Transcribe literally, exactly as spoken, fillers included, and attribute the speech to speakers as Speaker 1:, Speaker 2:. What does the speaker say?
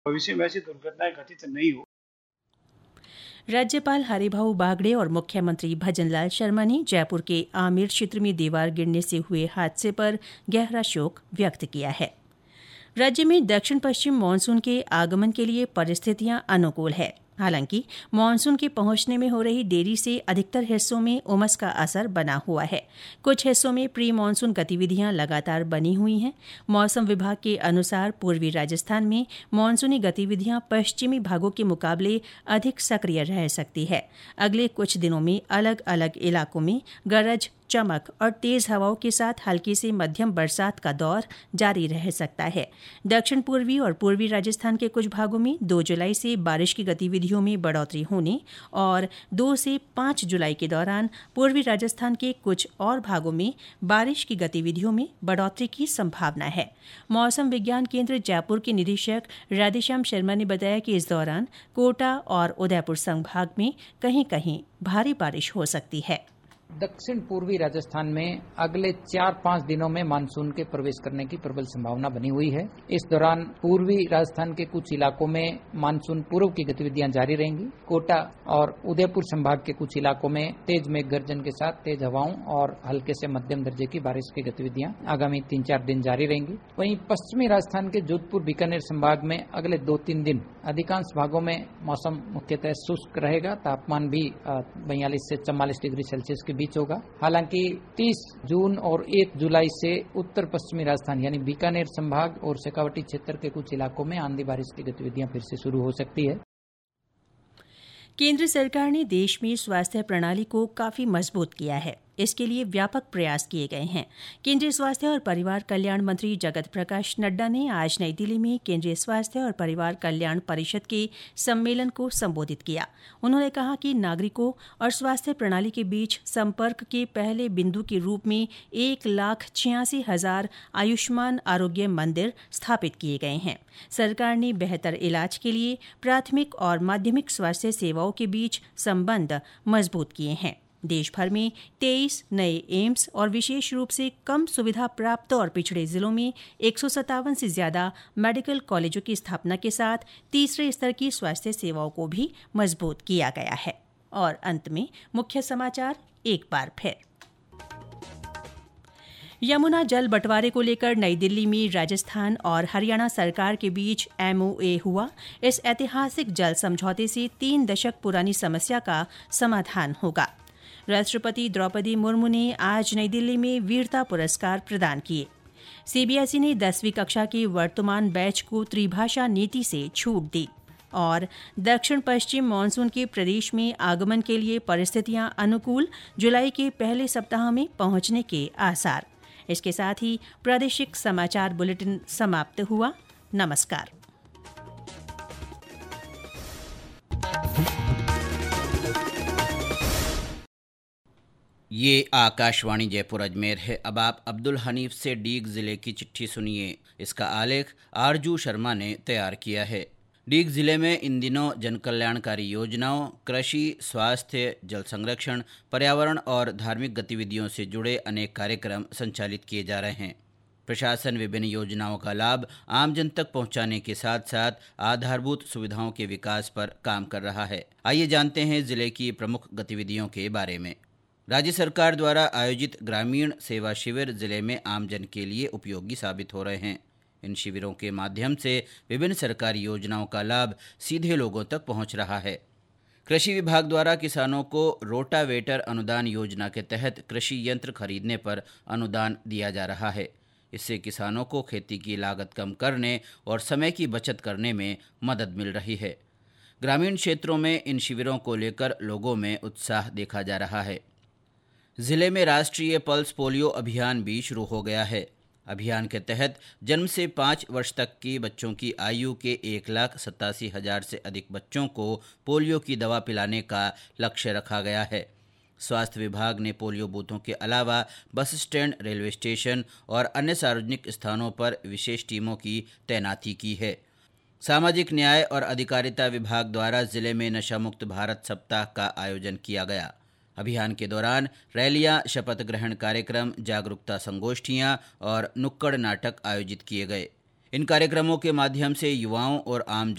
Speaker 1: भविष्य में ऐसी दुर्घटनाएं घटित नहीं हो।
Speaker 2: राज्यपाल हरिभाऊ बागड़े और मुख्यमंत्री भजनलाल शर्मा ने जयपुर के आमेर क्षेत्र में दीवार गिरने से हुए हादसे पर गहरा शोक व्यक्त किया है। राज्य में दक्षिण पश्चिम मानसून के आगमन के लिए परिस्थितियां अनुकूल है। हालांकि मानसून के पहुंचने में हो रही देरी से अधिकतर हिस्सों में उमस का असर बना हुआ है। कुछ हिस्सों में प्री मानसून गतिविधियां लगातार बनी हुई हैं। मौसम विभाग के अनुसार पूर्वी राजस्थान में मानसूनी गतिविधियां पश्चिमी भागों के मुकाबले अधिक सक्रिय रह सकती है। अगले कुछ दिनों में अलग अलग इलाकों में गरज, चमक और तेज हवाओं के साथ हल्की से मध्यम बरसात का दौर जारी रह सकता है। दक्षिण पूर्वी और पूर्वी राजस्थान के कुछ भागों में दो जुलाई से बारिश की गतिविधियों में बढ़ोतरी होने और दो से पाँच जुलाई के दौरान पूर्वी राजस्थान के कुछ और भागों में बारिश की गतिविधियों में बढ़ोतरी की संभावना है। मौसम विज्ञान केंद्र जयपुर के निदेशक राधेश्याम शर्मा ने बताया कि इस दौरान कोटा और उदयपुर संभाग में कहीं कहीं भारी बारिश हो सकती है।
Speaker 3: दक्षिण पूर्वी राजस्थान में अगले चार पाँच दिनों में मानसून के प्रवेश करने की प्रबल संभावना बनी हुई है। इस दौरान पूर्वी राजस्थान के कुछ इलाकों में मानसून पूर्व की गतिविधियां जारी रहेंगी। कोटा और उदयपुर संभाग के कुछ इलाकों में तेज मेघ गर्जन के साथ तेज हवाओं और हल्के से मध्यम दर्जे की बारिश की गतिविधियां आगामी तीन चार दिन जारी रहेंगी। वहीं पश्चिमी राजस्थान के जोधपुर बीकानेर संभाग में अगले दो तीन दिन अधिकांश भागों में मौसम मुख्यतः शुष्क रहेगा। तापमान भी बयालीस से चौवालीस डिग्री सेल्सियस के बीच होगा। हालांकि तीस जून और एक जुलाई से उत्तर पश्चिमी राजस्थान यानी बीकानेर संभाग और शेखावटी क्षेत्र के कुछ इलाकों में आंधी बारिश की गतिविधियां फिर से शुरू हो सकती है।
Speaker 2: केंद्र सरकार ने देश में स्वास्थ्य प्रणाली को काफी मजबूत किया है। इसके लिए व्यापक प्रयास किए गए हैं। केंद्रीय स्वास्थ्य और परिवार कल्याण मंत्री जगत प्रकाश नड्डा ने आज नई दिल्ली में केंद्रीय स्वास्थ्य और परिवार कल्याण परिषद के सम्मेलन को संबोधित किया। उन्होंने कहा कि नागरिकों और स्वास्थ्य प्रणाली के बीच संपर्क के पहले बिंदु के रूप में एक लाख छियासी हजार आयुष्मान आरोग्य मंदिर स्थापित किए गए हैं। सरकार ने बेहतर इलाज के लिए प्राथमिक और माध्यमिक स्वास्थ्य सेवाओं के बीच संबंध मजबूत किए हैं। देश भर में तेईस नए एम्स और विशेष रूप से कम सुविधा प्राप्त और पिछड़े जिलों में एक सौ सत्तावन से ज्यादा मेडिकल कॉलेजों की स्थापना के साथ तीसरे स्तर की स्वास्थ्य सेवाओं को भी मजबूत किया गया है। और अंत में मुख्य समाचार एक बार फिर। यमुना जल बंटवारे को लेकर नई दिल्ली में राजस्थान और हरियाणा सरकार के बीच एमओए हुआ। इस ऐतिहासिक जल समझौते से तीन दशक पुरानी समस्या का समाधान होगा। राष्ट्रपति द्रौपदी मुर्मू ने आज नई दिल्ली में वीरता पुरस्कार प्रदान किए। सीबीएसई ने दसवीं कक्षा के वर्तमान बैच को त्रिभाषा नीति से छूट दी। और दक्षिण पश्चिम मानसून के प्रदेश में आगमन के लिए परिस्थितियां अनुकूल, जुलाई के पहले सप्ताह में पहुंचने के आसार। इसके साथ ही प्रादेशिक समाचार बुलेटिन समाप्त हुआ। नमस्कार।
Speaker 4: ये आकाशवाणी जयपुर अजमेर है। अब आप अब्दुल हनीफ से डीग जिले की चिट्ठी सुनिए। इसका आलेख आरजू शर्मा ने तैयार किया है। डीग जिले में इन दिनों जनकल्याणकारी योजनाओं, कृषि, स्वास्थ्य, जल संरक्षण, पर्यावरण और धार्मिक गतिविधियों से जुड़े अनेक कार्यक्रम संचालित किए जा रहे हैं। प्रशासन विभिन्न योजनाओं का लाभ आम जन तक पहुंचाने के साथ साथ आधारभूत सुविधाओं के विकास पर काम कर रहा है। आइए जानते हैं जिले की प्रमुख गतिविधियों के बारे में। राज्य सरकार द्वारा आयोजित ग्रामीण सेवा शिविर जिले में आमजन के लिए उपयोगी साबित हो रहे हैं। इन शिविरों के माध्यम से विभिन्न सरकारी योजनाओं का लाभ सीधे लोगों तक पहुंच रहा है। कृषि विभाग द्वारा किसानों को रोटावेटर अनुदान योजना के तहत कृषि यंत्र खरीदने पर अनुदान दिया जा रहा है। इससे किसानों को खेती की लागत कम करने और समय की बचत करने में मदद मिल रही है। ग्रामीण क्षेत्रों में इन शिविरों को लेकर लोगों में उत्साह देखा जा रहा है। जिले में राष्ट्रीय पल्स पोलियो अभियान भी शुरू हो गया है। अभियान के तहत जन्म से पाँच वर्ष तक की बच्चों की आयु के एक लाख सतासी हजार से अधिक बच्चों को पोलियो की दवा पिलाने का लक्ष्य रखा गया है। स्वास्थ्य विभाग ने पोलियो बूथों के अलावा बस स्टैंड, रेलवे स्टेशन और अन्य सार्वजनिक स्थानों पर विशेष टीमों की तैनाती की है। सामाजिक न्याय और अधिकारिता विभाग द्वारा जिले में नशा मुक्त भारत सप्ताह का आयोजन किया गया। अभियान के दौरान रैलियां, शपथ ग्रहण कार्यक्रम, जागरूकता संगोष्ठियां और नुक्कड़ नाटक आयोजित किए गए। इन कार्यक्रमों के माध्यम से युवाओं और आम